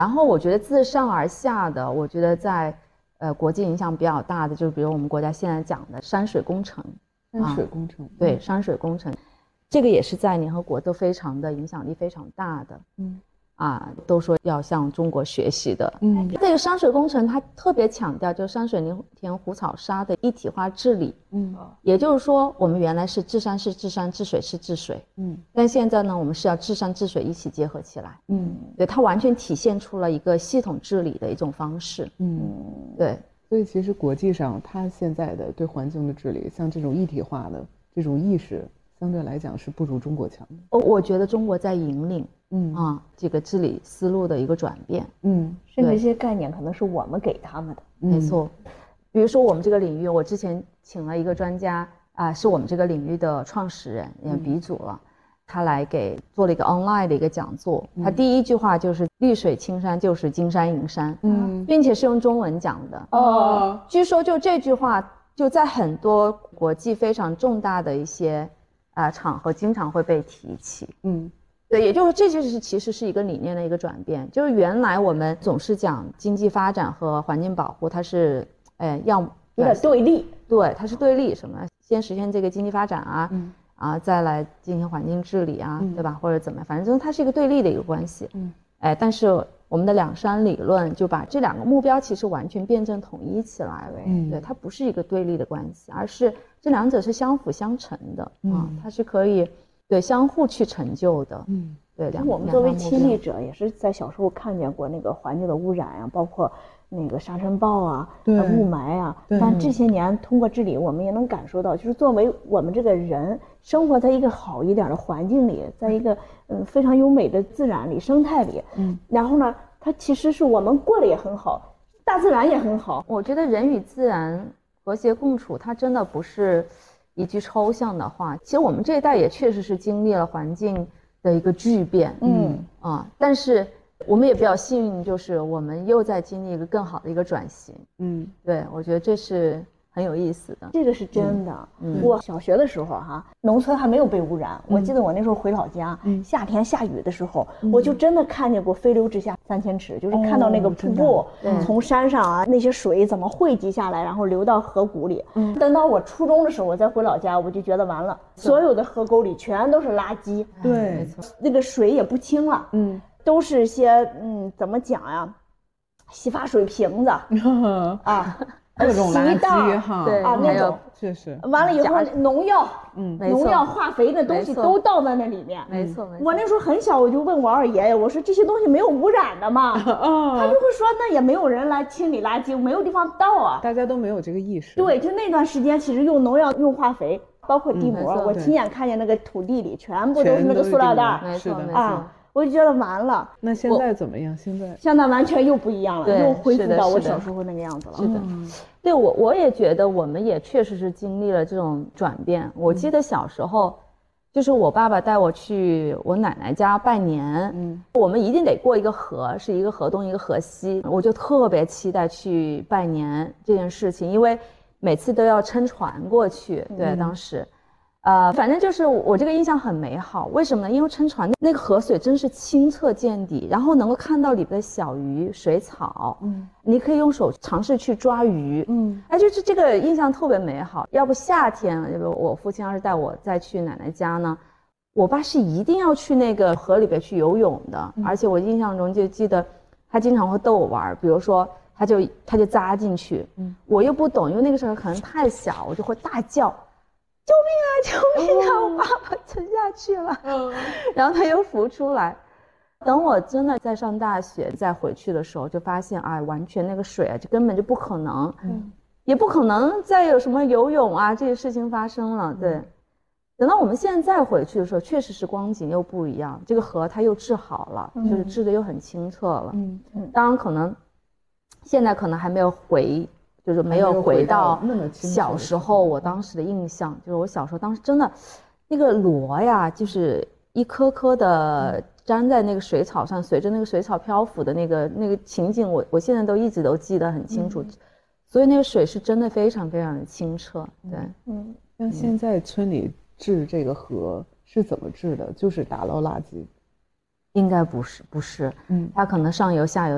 然后我觉得自上而下的，我觉得在国际影响比较大的，就是比如我们国家现在讲的山水工程。 山水工程， 对，山水工程，这个也是在联合国都非常的影响力非常大的。都说要向中国学习的。这个山水工程它特别强调就是山水林田湖草沙的一体化治理。也就是说我们原来是治山是治山，治水是治水。但现在呢，我们是要治山治水一起结合起来。对，它完全体现出了一个系统治理的一种方式。对。 所以其实国际上它现在的对环境的治理，像这种一体化的这种意识，相对来讲是不如中国强的。 我觉得中国在引领。这个治理思路的一个转变。 甚至这些概念可能是我们给他们的。 没错。比如说我们这个领域，我之前请了一个专家是我们这个领域的创始人，也鼻祖了，他来做了一个 online 的一个讲座。他第一句话就是绿水青山就是金山银山。并且是用中文讲的。据说就这句话就在很多国际非常重大的一些场合经常会被提起。对，也就是这就是其实是一个理念的一个转变。就是原来我们总是讲经济发展和环境保护，它是有点对立。 对，它是对立，什么先实现这个经济发展再来进行环境治理对吧？或者怎么样，反正它是一个对立的一个关系。但是我们的两山理论就把这两个目标其实完全辩证统一起来了。对，它不是一个对立的关系，而是这两者是相辅相成的。它是可以相互去成就的。对， 我们作为亲历者，也是在小时候看见过那个环境的污染包括那个沙尘暴雾霾但这些年通过治理，我们也能感受到，就是作为我们这个人生活在一个好一点的环境里，在一个非常优美的自然里、生态里，然后呢，它其实是我们过得也很好，大自然也很好。 我觉得人与自然和谐共处，它真的不是一句抽象的话。其实我们这一代也确实是经历了环境的一个巨变。但是我们也比较幸运，就是我们又在经历一个更好的一个转型。对，我觉得这是很有意思的。 这个是真的。我小学的时候农村还没有被污染。我记得我那时候回老家，夏天下雨的时候，我就真的看见过飞流直下3000尺，就是看到那个瀑布从山上那些水怎么汇集下来，然后流到河谷里。等到我初中的时候，我再回老家，我就觉得完了，所有的河沟里全都是垃圾。 对， 那个水也不清了。都是些怎么讲呀，洗发水瓶子各种垃圾对那种确实。 完了以后农药化肥的东西都倒在那里面。 没错。 我那时候很小，我就问我二爷爷，我说这些东西没有污染的吗？他就会说那也没有人来清理垃圾，没有地方倒大家都没有这个意识。 对，就那段时间其实用农药用化肥，包括地膜，我亲眼看见那个土地里全部都是那个塑料袋。 没错。 我就觉得完了。 那现在怎么样？ 现在完全又不一样了，又恢复到我小时候那个样子了。 是的。对，我也觉得我们也确实是经历了这种转变。我记得小时候就是我爸爸带我去我奶奶家拜年，我们一定得过一个河，是一个河东一个河西，我就特别期待去拜年这件事情，因为每次都要撑船过去。对，当时反正就是我这个印象很美好。为什么呢？因为撑船那个河水真是清澈见底，然后能够看到里边的小鱼水草，你可以用手尝试去抓鱼，就是这个印象特别美好。要不夏天，我父亲要是带我再去奶奶家呢，我爸是一定要去那个河里边去游泳的。而且我印象中就记得他经常会逗我玩，比如说他就扎进去，我又不懂，因为那个时候可能太小，我就会大叫救命啊救命啊，我爸爸沉下去了。然后他又浮出来。等我真的在上大学再回去的时候，就发现完全那个水就根本就不可能，也不可能再有什么游泳这些事情发生了。对，等到我们现在回去的时候，确实是光景又不一样，这个河它又治好了，就是治的又很清澈了。当然可能现在可能还没有就是没有回到小时候我当时的印象。就是我小时候当时真的那个螺就是一颗颗的粘在那个水草上，随着那个水草漂浮的那个情景，我现在一直都记得很清楚。所以那个水是真的非常非常的清澈。对。 像现在村里治这个河是怎么治的？就是打捞垃圾？ 应该不是。它可能上游下游